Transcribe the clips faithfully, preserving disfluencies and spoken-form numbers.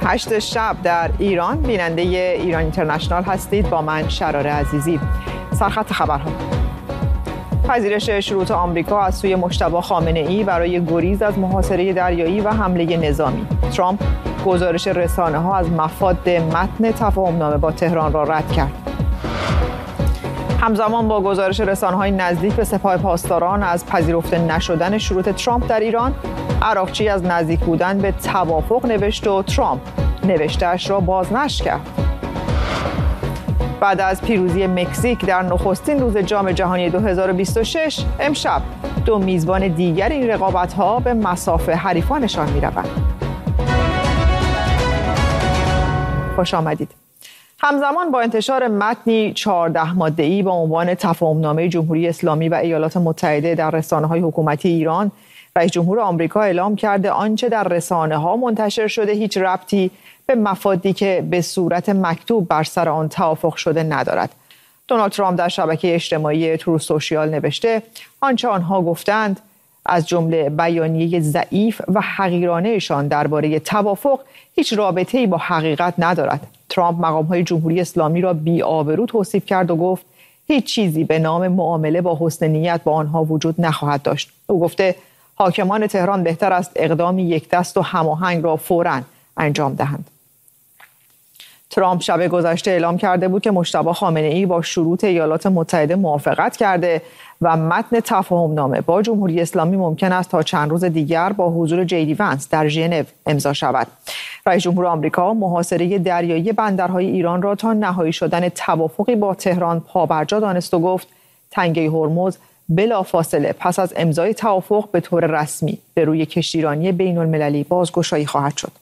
هشت شب در ایران بیننده ایران اینترنشنال هستید. با من شراره عزیزی. سرخط خبرها: پذیرش شروط آمریکا از سوی مجتبی خامنه‌ای برای گریز از محاصره دریایی و حمله نظامی. ترامپ گزارش رسانه‌ها از مفاد متن تفاهم‌نامه با تهران را رد کرد. همزمان با گزارش رسانه‌های نزدیک به سپاه پاسداران از پذیرفته نشدن شروط ترامپ در ایران، عراقچی از نزدیک بودن به توافق نوشت و ترامپ نوشته‌اش را بازنشر کرد. بعد از پیروزی مکزیک در نخستین روز جام جهانی دو هزار و بیست و شش، امشب دو میزبان دیگر این رقابت‌ها به مصاف حریفانشان می‌روند. خوش آمدید. همزمان با انتشار متنی چهارده ماده‌ای با عنوان تفاهم‌نامه جمهوری اسلامی و ایالات متحده در رسانه‌های حکومتی ایران، رئیس جمهور آمریکا اعلام کرده آنچه در رسانه‌ها منتشر شده هیچ ربطی به مفادی که به صورت مکتوب بر سر آن توافق شده ندارد. دونالد ترامپ در شبکه اجتماعی ترو سوشیال نوشته آنچه آنها گفتند، از جمله بیانیه ضعیف و حقیرانه‌شان درباره توافق، هیچ رابطه‌ای با حقیقت ندارد. ترامپ مقام‌های جمهوری اسلامی را بی‌آبرو توصیف کرد و گفت هیچ چیزی به نام معامله با حسن نیت با آنها وجود نخواهد داشت. او گفته حاکمان تهران بهتر است اقدامی یک دست و هماهنگ را فوراً انجام دهند. ترامپ شب گذشته اعلام کرده بود که مجتبی خامنه‌ای با شروط ایالات متحده موافقت کرده و متن تفاهم‌نامه با جمهوری اسلامی ممکن است تا چند روز دیگر با حضور جی دی ونس در ژنو امضا شود. رئیس جمهور آمریکا محاصره دریایی بندرهای ایران را تا نهایی شدن توافقی با تهران پابرجا دانست و گفت تنگه هرمز بلافاصله پس از امضای توافق به طور رسمی به روی کشتیرانی بین‌المللی بازگشایی خواهد شد.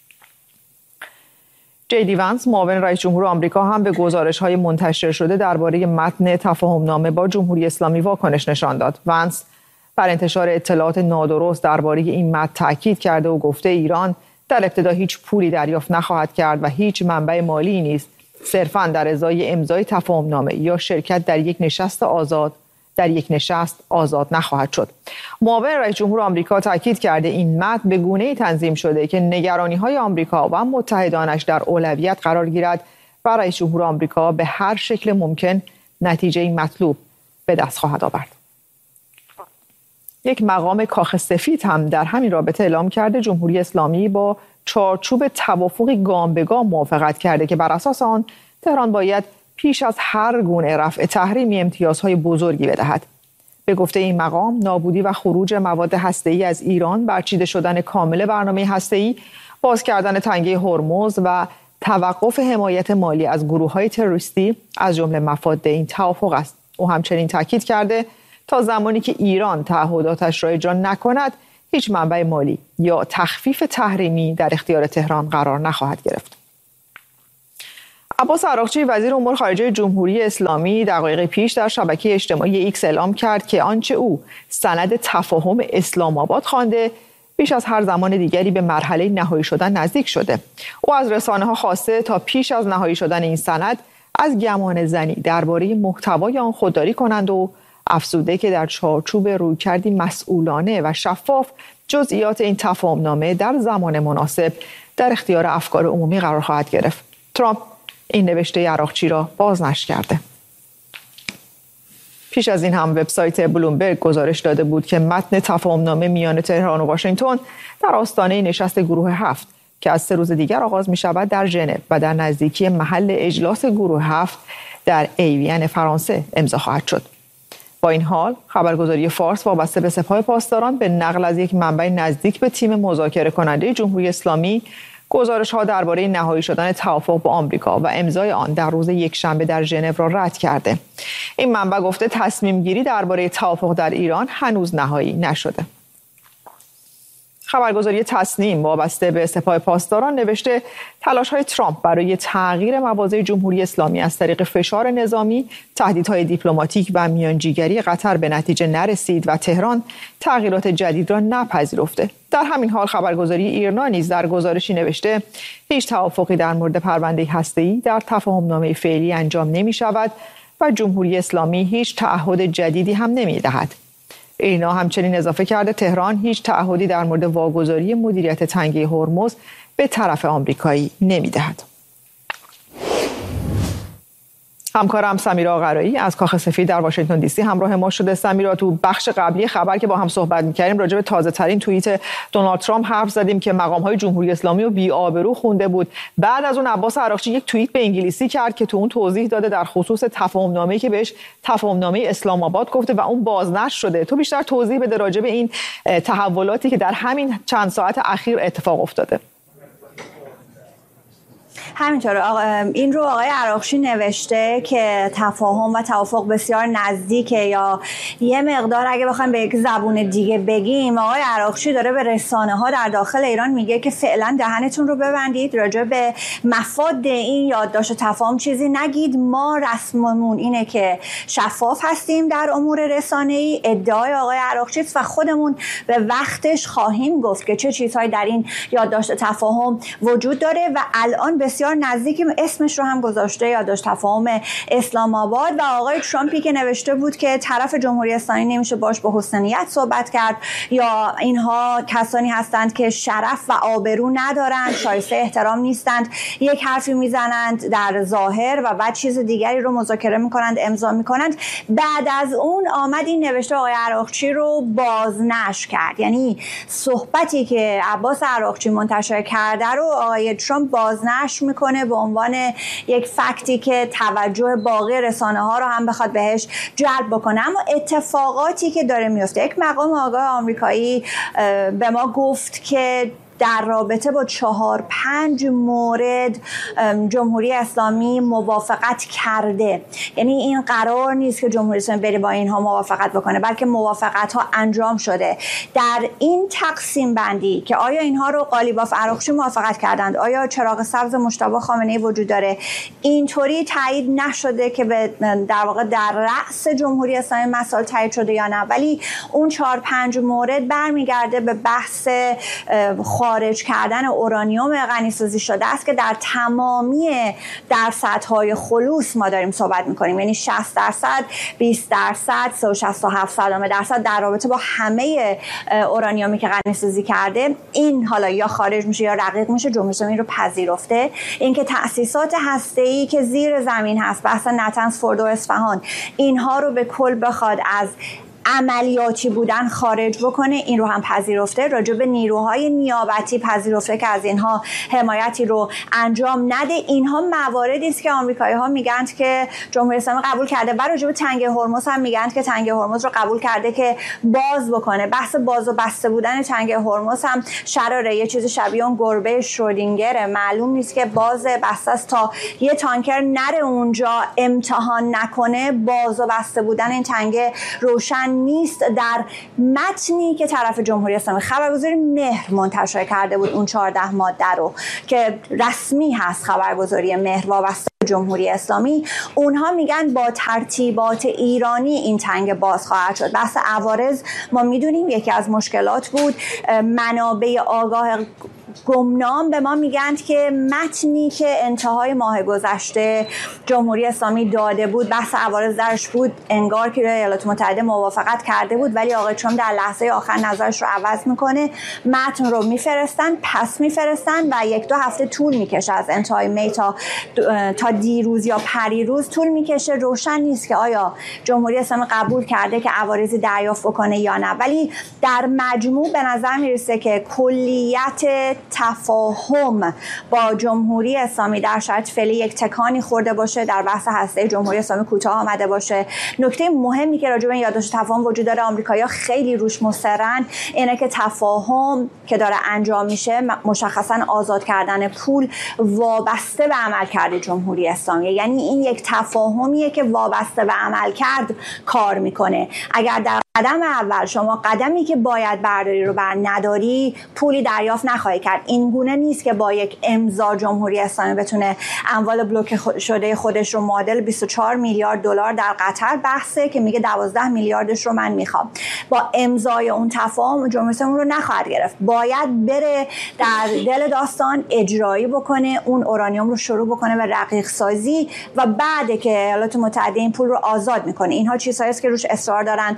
جی دی ونس معاون رئیس جمهور آمریکا هم به گزارش‌های منتشر شده درباره متن تفاهم‌نامه با جمهوری اسلامی واکنش نشان داد. ونس بر انتشار اطلاعات نادرست درباره این متن تاکید کرده و گفته ایران در ابتدا هیچ پولی دریافت نخواهد کرد و هیچ منبع مالی نیست، صرفاً در ازای امضای تفاهم‌نامه یا شرکت در یک نشست آزاد در یک نشست آزاد نخواهد شد. معاون رئیس جمهور آمریکا تاکید کرده این متن به گونه‌ای تنظیم شده که نگرانی‌های آمریکا و متحدانش در اولویت قرار گیرد و رئیس جمهور آمریکا به هر شکل ممکن نتیجه مطلوب به دست خواهد آورد. یک مقام کاخ سفید هم در همین رابطه اعلام کرده جمهوری اسلامی با چارچوب توافقی گام به گام موافقت کرده که بر اساس آن تهران باید پیش از هر گونه رفع تحریمی امتیازهای بزرگی بدهد. به گفته این مقام، نابودی و خروج مواد هسته‌ای از ایران، برچیده شدن کامل برنامه هسته‌ای، باز کردن تنگه هرمز و توقف حمایت مالی از گروه‌های تروریستی از جمله مفاد این توافق است. او همچنین تاکید کرده تا زمانی که ایران تعهداتش را اجرا نکند، هیچ منبع مالی یا تخفیف تحریمی در اختیار تهران قرار نخواهد گرفت. عباس عراقچی وزیر امور خارجه جمهوری اسلامی دقایق پیش در شبکه اجتماعی ایکس اعلام کرد که آنچه او سند تفاهم اسلام آباد خوانده بیش از هر زمان دیگری به مرحله نهایی شدن نزدیک شده. او از رسانه‌ها خواسته تا پیش از نهایی شدن این سند از گمان زنی درباره محتوای آن خودداری کنند و افزوده که در چارچوب رویکردی مسئولانه و شفاف جزئیات این تفاهم‌نامه در زمان مناسب در اختیار افکار عمومی قرار خواهد گرفت. ترامپ این نوشته عراقچی را بازنشر کرده. پیش از این هم وبسایت بلومبرگ گزارش داده بود که متن تفاهم‌نامه میان تهران و واشنگتن در آستانه نشست گروه هفت که از سه روز دیگر آغاز می شود در ژنو و در نزدیکی محل اجلاس گروه هفت در ایوین فرانسه امضا خواهد شد. با این حال خبرگزاری فارس وابسته به سپاه پاسداران به نقل از یک منبع نزدیک به تیم مذاکره کننده جمهوری اسلامی گزارش‌ها درباره نهایی شدن توافق با آمریکا و امضای آن در روز یکشنبه در ژنو را رد کرده. این منبع گفته تصمیم گیری درباره توافق در ایران هنوز نهایی نشده. خبرگزاری تصنیم وابسته به سپاه پاسداران نوشته تلاش‌های ترامپ برای تغییر مواضع جمهوری اسلامی از طریق فشار نظامی، تهدیدهای دیپلماتیک و میانجیگری قطر به نتیجه نرسید و تهران تغییرات جدید را نپذیرفته. در همین حال خبرگزاری ایرنا نیز در گزارشی نوشته هیچ توافقی در مورد پرونده هسته‌ای در تفاهم‌نامه فعلی انجام نمی‌شود و جمهوری اسلامی هیچ تعهد جدیدی هم نمی‌دهد. اینا همچنین اضافه کرده تهران هیچ تعهدی در مورد واگذاری مدیریت تنگه هرمز به طرف آمریکایی نمیدهد. همکارم سمیرا آقرایی از کاخ سفید در واشنگتن دی سی همراه ما شده. سمیرا، تو بخش قبلی خبر که با هم صحبت می‌کردیم راجع به تازه ترین توییت دونالد ترامپ حرف زدیم که مقام‌های جمهوری اسلامی رو بی‌آبرو خونده بود. بعد از اون عباس عراقچی یک توییت به انگلیسی کرد که تو اون توضیح داده در خصوص تفاهم‌نامه‌ای که بهش تفاهم‌نامه اسلام آباد گفته و اون بازنشر شده. تو بیشتر توضیح بده راجع به این تحولاتی که در همین چند ساعت اخیر اتفاق افتاده. همینطور این رو آقای عراقچی نوشته که تفاهم و توافق بسیار نزدیکه، یا یه مقدار اگه بخوایم به یک زبون دیگه بگیم، آقای عراقچی داره به رسانه ها در داخل ایران میگه که فعلا دهنتون رو ببندید، راجع به مفاد این یادداشت تفاهم چیزی نگید، ما رسممون اینه که شفاف هستیم در امور رسانه‌ای. ادعای آقای عراقچی و خودمون به وقتش خواهیم گفت که چه چیزهایی در این یادداشت تفاهم وجود داره و الان بسیار نزدیکی، اسمش رو هم گذاشته یادداشت تفاهم اسلام آباد. و آقای ترامپی که نوشته بود که طرف جمهوری اسلامی نمیشه باش با حسن نیت صحبت کرد، یا اینها کسانی هستند که شرف و آبرو ندارند، شایسته احترام نیستند، یک حرفی میزنند در ظاهر و بعد چیز دیگری رو مذاکره میکنند، امضا میکنند. بعد از اون آمد این نوشته آقای عراقچی رو بازنشر کرد، یعنی صحبتی که عباس عراقچی منتشر کرده رو آقای ترامپ بازنشر میکنه به عنوان یک فکتی که توجه باقی رسانه ها رو هم بخواد بهش جلب بکنه. اما اتفاقاتی که داره میفته، یک مقام آگاه آمریکایی به ما گفت که در رابطه با چهار پنج مورد جمهوری اسلامی موافقت کرده. یعنی این قرار نیست که جمهوری اسلامی بره با اینها موافقت بکنه، بلکه موافقت ها انجام شده. در این تقسیم بندی که آیا اینها رو قالیباف عراقچی موافقت کردند، آیا چراغ سبز مجتبی خامنه‌ای وجود داره، اینطوری تایید نشده که به در واقع در رأس جمهوری اسلامی مسائل تایید شده یا نه. ولی اون چهار پنج مورد برمیگرده به بحث خارج کردن اورانیوم غنی‌سازی شده است که در تمامی درصدهای خلوص ما داریم صحبت می‌کنیم، یعنی شصت درصد، بیست درصد، صد و شصت و هفت درصد در رابطه با همه اورانیومی که غنی‌سازی کرده. این حالا یا خارج میشه یا رقیق میشه، جمهوری اسلامی رو پذیرفته. اینکه تأسیسات هسته‌ای که زیر زمین هست، بحث نتنز، فردو، اصفهان، اینها رو به کل بخواد از عملیاتی بودن خارج بکنه، این رو هم پذیرفته. راجع به نیروهای نیابتی پذیرفته که از اینها حمایتی رو انجام نده. اینها مواردی است که آمریکایی‌ها میگن که جمهوری اسلامی قبول کرده. و راجع به تنگه هرمز هم میگن که تنگه هرمز رو قبول کرده که باز بکنه. بحث باز و بسته بودن تنگه هرمز هم شراره، یه چیز شبیه اون گربه شرودینگر، معلوم نیست که باز بسته است تا یه تانکر نره اونجا امتحان نکنه. باز و بسته بودن این تنگه روشن نیست. در متنی که طرف جمهوری اسلامی خبرگزاری مهر منتشر کرده بود، اون چهارده ماده رو که رسمی هست خبرگزاری مهر وابسته جمهوری اسلامی، اونها میگن با ترتیبات ایرانی این تنگ باز خواهد شد. بحث عوارض ما میدونیم یکی از مشکلات بود. منابع آگاه گمنام به ما میگن که متنی که انتهای ماه گذشته جمهوری اسلامی داده بود، بحث عوارض درش بود، انگار که ایالات متحده موافقت کرده بود، ولی آقای ترامپ در لحظه آخر نظرش رو عوض میکنه، متن رو میفرستن، پس میفرستن و یک دو هفته طول میکشه، از انتهای می تا تا دیروز یا پریروز طول میکشه. روشن نیست که آیا جمهوری اسلامی قبول کرده که عوارضی دریافت بکنه یا نه. ولی در مجموع به نظر میرسه که کلیت تفاهم با جمهوری اسلامی در شرایط فعلی یک تکانی خورده باشه، در بحث هسته جمهوری اسلامی کوتاه آمده باشه. نکته مهمی که راجع به این یادداشت تفاهم وجود داره، آمریکایی‌ها خیلی روش مصرن، اینه که تفاهم که داره انجام میشه مشخصا آزاد کردن پول وابسته به عملکرد جمهوری اسلامی، یعنی این یک تفاهمیه که وابسته به عملکرد کار میکنه. اگر در قدم اول شما قدمی که باید برداری رو بر نداری، پولی دریافت نخواهی کرد. این گونه نیست که با یک امضا جمهوری اسلامی بتونه اموال بلوک شده خودش رو معادل بیست و چهار میلیارد دلار در قطر بحثه که میگه دوازده میلیاردش رو من میخوام. با امضای اون تفاهم جمهوری اسلامی رو نخواهد گرفت. باید بره در دل داستان اجرایی بکنه، اون اورانیوم رو شروع بکنه به رقیق سازی و بعد که ایالات متحده این پول رو آزاد میکنه. اینها چیزهایی است که روش اصرار دارن. در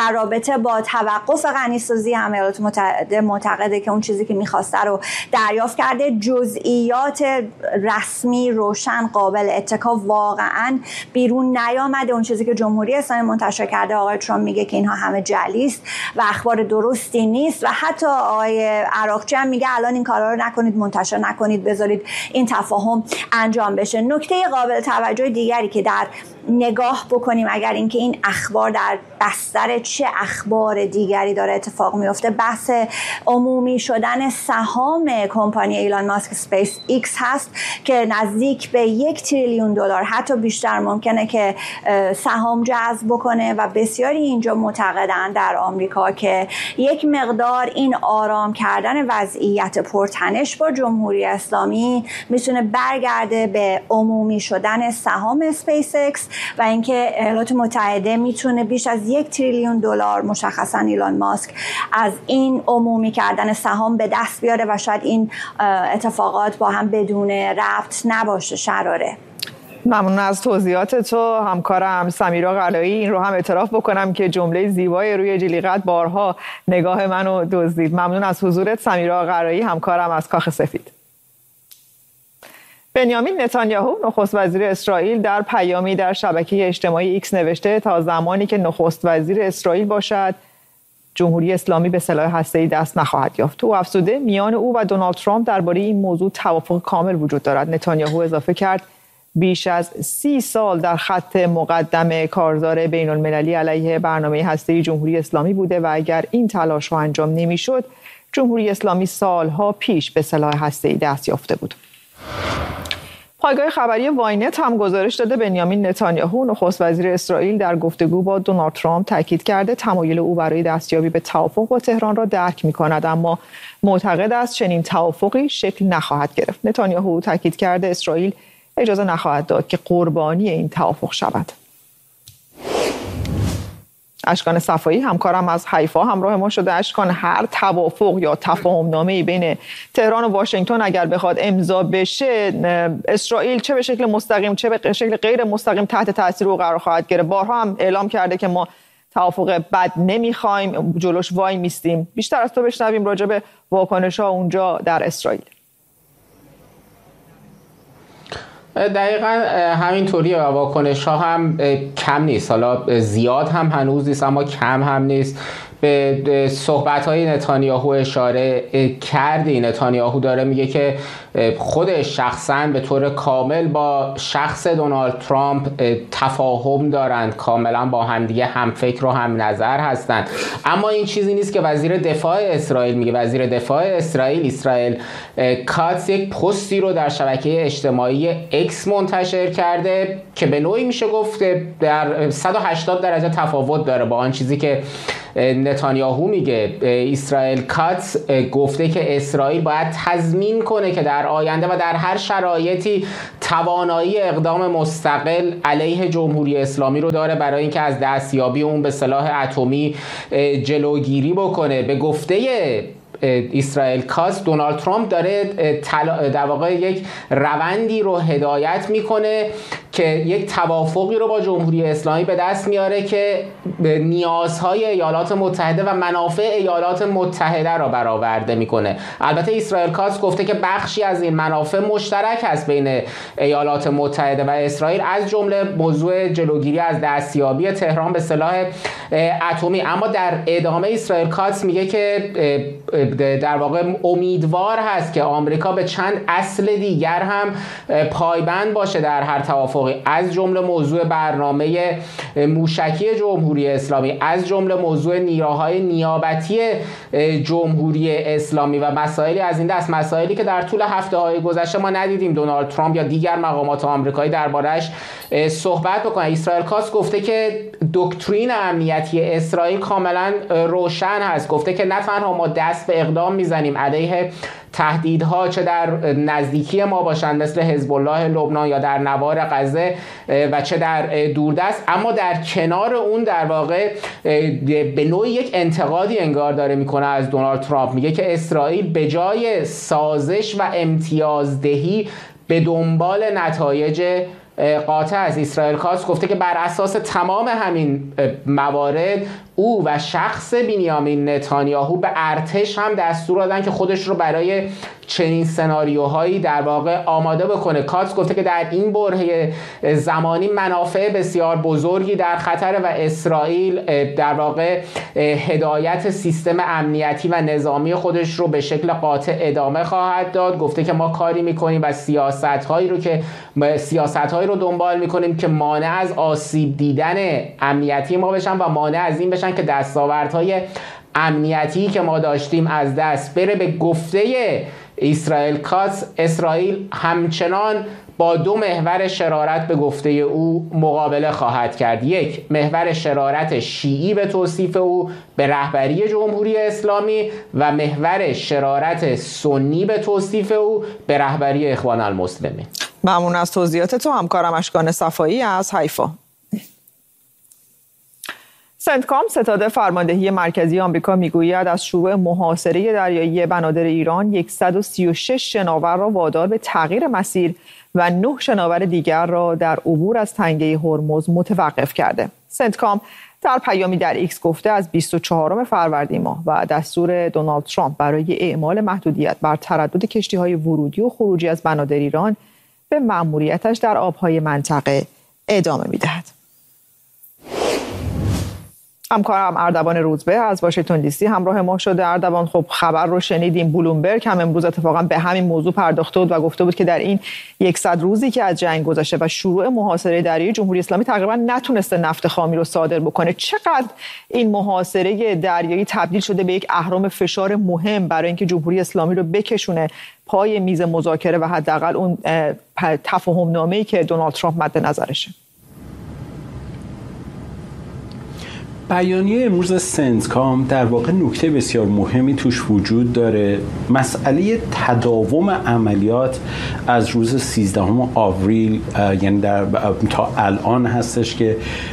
در رابطه با توقف غنیسازی هم ایالات متحده معتقده که اون چیزی که میخواسته رو دریافت کرده. جزئیات رسمی روشن قابل اتکا واقعا بیرون نیامده. اون چیزی که جمهوری اسلامی منتشر کرده، آقای ترامپ میگه که اینها همه جعلی است و اخبار درستی نیست و حتی آقای عراقچی هم میگه الان این کارا رو نکنید، منتشر نکنید، بذارید این تفاهم انجام بشه. نکته قابل توجه دیگری که در نگاه بکنیم اگر اینکه این اخبار در بستر چه اخبار دیگری داره اتفاق میفته، بحث عمومی شدن سهام کمپانی ایلان ماسک اسپیس ایکس هست که نزدیک به یک تریلیون دلار حتی بیشتر ممکنه که سهام جذب بکنه و بسیاری اینجا معتقدن در آمریکا که یک مقدار این آرام کردن وضعیت پرتنش با جمهوری اسلامی میتونه برگرده به عمومی شدن سهام اسپیس ایکس و اینکه ایالات متحده میتونه بیش از یک تریلیون دلار مشخصا ایلان ماسک از این عمومی کردن سهام به دست بیاره و شاید این اتفاقات با هم بدون ربط نباشه. شراره ممنون از توضیحات تو. همکارم سمیرا قلایی این رو هم اعتراف بکنم که جمله زیبای روی جلیقت بارها نگاه منو دزدید. ممنون از حضورت سمیرا قلایی، همکارم از کاخ سفید. بنیامین نتانیاهو نخست وزیر اسرائیل در پیامی در شبکه اجتماعی ایکس نوشته تا زمانی که نخست وزیر اسرائیل باشد جمهوری اسلامی به سلاح هسته‌ای دست نخواهد یافت. او افزوده میان او و دونالد ترامپ درباره این موضوع توافق کامل وجود دارد. نتانیاهو اضافه کرد بیش از سی سال در خط مقدم کارزار بین المللی علیه برنامه هسته‌ای جمهوری اسلامی بوده و اگر این تلاش ها انجام نمی‌شد جمهوری اسلامی سالها پیش به سلاح هسته‌ای دست یافته بود. پایگاه خبری واینت هم گزارش داده بنیامین نتانیاهو نخست وزیر اسرائیل در گفتگو با دونالد ترامپ تاکید کرده تمایل او برای دستیابی به توافق با تهران را درک می‌کند، اما معتقد است چنین توافقی شکل نخواهد گرفت. نتانیاهو تاکید کرده اسرائیل اجازه نخواهد داد که قربانی این توافق شود. اشکان صفایی همکارم از حیفا همراه ما شده. اشکان، هر توافق یا تفاهم‌نامه‌ای بین تهران و واشنگتن اگر بخواد امضا بشه، اسرائیل چه به شکل مستقیم چه به شکل غیر مستقیم تحت تاثیر او قرار خواهد گرفت. بارها هم اعلام کرده که ما توافق بد نمیخوایم، جلوش وای میستیم. بیشتر از تو بشنویم راجع به واکنش‌ها اونجا در اسرائیل. دقیقا همینطوری و واکنش ها هم کم نیست، حالا زیاد هم هنوز نیست اما کم هم نیست. به صحبت های نتانیاهو اشاره کردی. نتانیاهو داره میگه که خودش شخصا به طور کامل با شخص دونالد ترامپ تفاهم دارند، کاملا با همدیگه هم فکر و هم نظر هستند. اما این چیزی نیست که وزیر دفاع اسرائیل میگه. وزیر دفاع اسرائیل اسرائیل کاتس یک پستی رو در شبکه اجتماعی ایکس منتشر کرده که به نوعی میشه گفت در صد و هشتاد درجه تفاوت داره با آن چیزی که نتانیاهو میگه. اسرائیل کاتس گفته که اسرائیل باید تضمین کنه که در آینده و در هر شرایطی توانایی اقدام مستقل علیه جمهوری اسلامی رو داره برای اینکه از دستیابی اون به سلاح اتمی جلوگیری بکنه. به گفته اسرائیل کاتس دونالد ترامپ داره در واقع یک روندی رو هدایت میکنه که یک توافقی رو با جمهوری اسلامی به دست میاره که نیازهای ایالات متحده و منافع ایالات متحده را برآورده میکنه. البته اسرائیل کاتس گفته که بخشی از این منافع مشترک است بین ایالات متحده و اسرائیل، از جمله موضوع جلوگیری از دستیابی تهران به سلاح اتمی. اما در ادامه اسرائیل کاتس میگه که در واقع امیدوار هست که آمریکا به چند اصل دیگر هم پایبند باشه در هر توافقی، از جمله موضوع برنامه موشکی جمهوری اسلامی، از جمله موضوع نیروهای نیابتی جمهوری اسلامی و مسائلی از این دست، مسائلی که در طول هفته‌های گذشته ما ندیدیم دونالد ترامپ یا دیگر مقامات آمریکایی درباره‌اش صحبت بکنن. اسرائیل کاتس گفته که دکترین امنیتی اسرائیل کاملا روشن هست. گفته که نه تنها ما دست به اقدام میزنیم علیه تهدیدها چه در نزدیکی ما باشند مثل حزب الله لبنان یا در نوار غزه و چه در دوردست، اما در کنار اون در واقع به نوعی یک انتقادی انگار داره میکنه از دونالد ترامپ. میگه که اسرائیل به جای سازش و امتیازدهی به دنبال نتایج قاطع از اسرائیل کاتس گفته که بر اساس تمام همین موارد او و شخص بنیامین نتانیاهو به ارتش هم دستور دادن که خودش رو برای چنین سناریوهایی در واقع آماده بکنه. کاتس گفته که در این برهه زمانی منافع بسیار بزرگی در خطر و اسرائیل در واقع هدایت سیستم امنیتی و نظامی خودش رو به شکل قاطع ادامه خواهد داد. گفته که ما کاری میکنیم و سیاست‌هایی رو که سیاست‌هایی رو دنبال میکنیم که مانع از آسیب دیدن امنیتی ما بشن و مانع از این بشن که دستاوردهای امنیتی که ما داشتیم از دست بره. به گفته اسرائیل کاتس، اسرائیل همچنان با دو محور شرارت به گفته او مقابله خواهد کرد. یک، محور شرارت شیعی به توصیف او به رهبری جمهوری اسلامی و محور شرارت سنی به توصیف او به رهبری اخوان المسلمین. ممنون از توضیحات تو همکارم اشکان صفایی از حیفا. سنتکام ستاد فرماندهی مرکزی آمریکا میگوید از شروع محاصره دریایی بنادر ایران صد و سی و شش شناور را وادار به تغییر مسیر و نه شناور دیگر را در عبور از تنگه هرمز متوقف کرده. سنتکام در پیامی در ایکس گفته از بیست و چهارم فروردین ماه و دستور دونالد ترامپ برای اعمال محدودیت بر تردد کشتی‌های ورودی و خروجی از بنادر ایران به مأموریتش در آبهای منطقه ادامه می‌دهد. همکارم اردوان روزبه از واشنگتن دی سی همراه ما شده. اردوان، خب خبر رو شنیدیم، بلومبرگ هم امروز اتفاقا به همین موضوع پرداخته بود و گفته بود که در این صد روزی که از جنگ گذشته و شروع محاصره دریایی جمهوری اسلامی تقریبا نتونسته نفت خامی رو صادر بکنه. چقدر این محاصره دریایی تبدیل شده به یک اهرم فشار مهم برای اینکه جمهوری اسلامی رو بکشونه پای میز مذاکره و حداقل اون تفاهم نامه‌ای که دونالد ترامپ مد نظرشه؟ بیانیه امروز سنتکام در واقع نکته بسیار مهمی توش وجود داره. مسئله تداوم عملیات از روز سیزدهم آوریل، یعنی در تا الان هستش که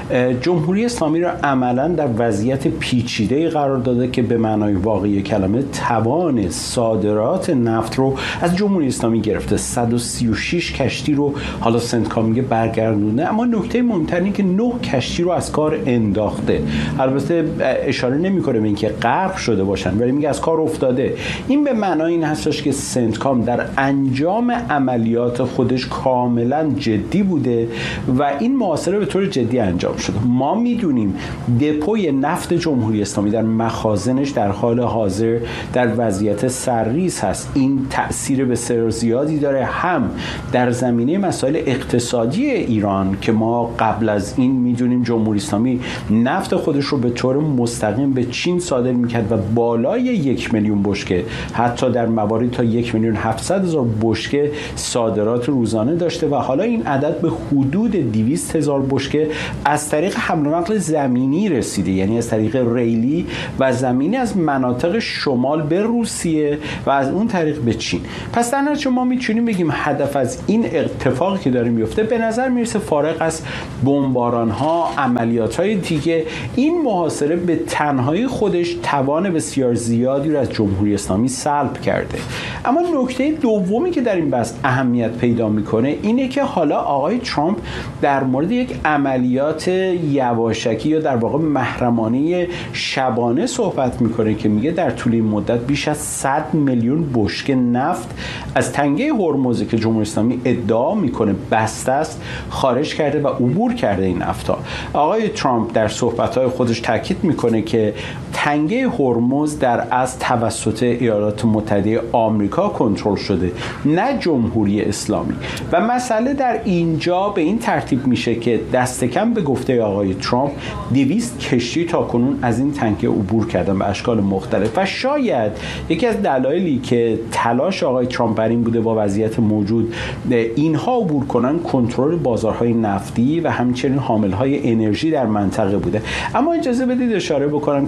جمهوری اسلامی را عملاً در وضعیت پیچیده قرار داده که به معنای واقعی کلمه توان صادرات نفت رو از جمهوری اسلامی گرفته. صد و سی و شش کشتی رو حالا سنتکام میگه برگردونده، اما نکته مهمتر اینه که نه کشتی رو از کار انداخته. البته اشاره نمی‌کنه به اینکه غرق شده باشن، ولی میگه از کار افتاده. این به معنای این هستش که سنتکام در انجام عملیات خودش کاملا جدی بوده و این محاصره به طور جدی انجام شده. ما میدونیم دپوی نفت جمهوری اسلامی در مخازنش در حال حاضر در وضعیت سرریز هست. این تأثیر بسیار زیادی داره، هم در زمینه مسائل اقتصادی ایران که ما قبل از این میدونیم جمهوری اسلامی نفت خودش رو به طور مستقیم به چین صادر میکرد و بالای یک میلیون بشکه، حتی در مواردی تا یک میلیون هفتصد هزار بشکه صادرات روزانه داشته و حالا این عدد به حدود دویست هزار بشکه از طریق حمل و نقل زمینی رسیده، یعنی از طریق ریلی و زمینی از مناطق شمال به روسیه و از اون طریق به چین. پس در نتیجه ما میتونیم بگیم هدف از این اتفاقی که داره میفته به نظر میرسه فارغ از بمباران ها، عملیات های دیگه، این محاصره به تنهایی خودش توان بسیار زیادی رو از جمهوری اسلامی سلب کرده. اما نکته دومی که در این بحث اهمیت پیدا میکنه اینه که حالا آقای ترامپ در مورد یک عملیات یواشکی یا در واقع محرمانه شبانه صحبت میکنه که میگه در طول این مدت بیش از صد میلیون بشکه نفت از تنگه هرمز که جمهوری اسلامی ادعا میکنه بسته است خارج کرده و عبور کرده این نفت‌ها. آقای ترامپ در صحبت‌های خودش تاکید میکنه که تنگه هرمز در از توسط ایالات متحده آمریکا کنترل شده، نه جمهوری اسلامی. و مسئله در اینجا به این ترتیب میشه که دست کم به گفته آقای ترامپ دویست کشتی تا کنون از این تنگه عبور کردن به اشکال مختلف و شاید یکی از دلایلی که تلاش آقای ترامپ بر این بوده با وضعیت موجود اینها عبور کنن کنترل بازارهای نفتی و همچنین حاملهای انرژی در منطقه بوده. اما اجازه بدید اشاره بکنم که وضعیت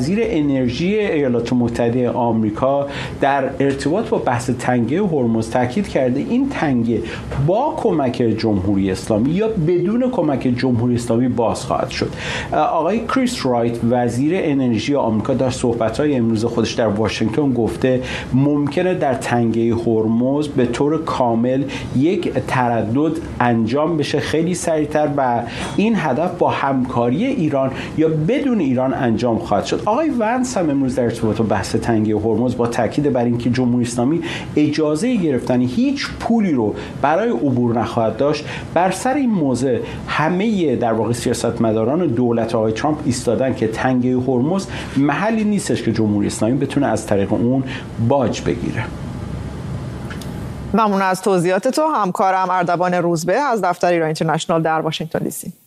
وزیر انرژی ایالات متحده آمریکا در ارتباط با بحث تنگه هرمز تاکید کرده این تنگه با کمک جمهوری اسلامی یا بدون کمک جمهوری اسلامی باز خواهد شد. آقای کریس رایت وزیر انرژی آمریکا در صحبت‌های امروز خودش در واشنگتن گفته ممکنه در تنگه هرمز به طور کامل یک تردد انجام بشه خیلی سریعتر و این هدف با همکاری ایران یا بدون ایران انجام خواهد شد. آقای ونس هم امروز در ارتباط با بحث تنگه هرمز با تاکید بر اینکه جمهوری اسلامی اجازه گرفتن هیچ پولی رو برای عبور نخواهد داشت بر سر این موضوع همه در واقع سیاستمداران دولت آقای ترامپ ایستادن که تنگه هرمز محلی نیستش که جمهوری اسلامی بتونه از طریق اون باج بگیره. ممنون از توضیحات تو. همکارم اردوان روزبه از دفتر ایران اینترنشنال در واشنگتن دی سی.